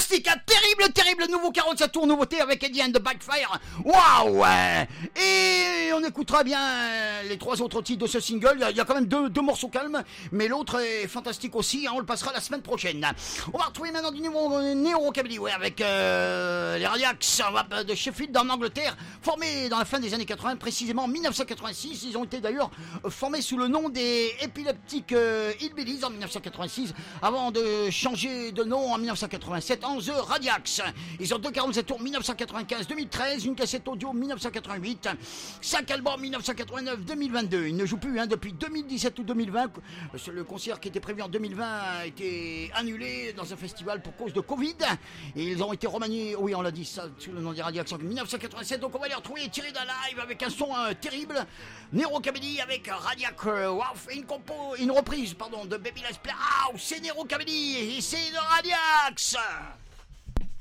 fantastique, un terrible nouveau 47 tours nouveauté avec Eddie and the Backfire. Waouh. Et on écoutera bien les 3 autres titres de ce single. Il y a quand même deux morceaux calmes, mais l'autre est fantastique aussi, hein, on le passera la semaine prochaine. On va retrouver maintenant du niveau néo-rockabilly, avec les Radiacs de Sheffield en Angleterre, formés dans la fin des années 80, précisément en 1986. Ils ont été d'ailleurs formés sous le nom des Epileptic Hillbillies en 1986, avant de changer de nom en 1987 en The Radiacs. Ils ont 2 47 tours 1995-2013, une cassette audio 1988, 5 albums 1989-2022. Ils ne jouent plus depuis 2017 ou 2020. Le concert qui était prévu en 2020 a été annulé dans un festival pour cause de Covid. Et ils ont été remaniés, oui on l'a dit ça, sous le nom des Radiacs en 1987. Donc on va les retrouver tirés d'un live avec un son terrible. Nero-Kabylie avec Radiac une reprise de Baby Let's Play House. C'est Nero-Kabylie et c'est The Radiacs.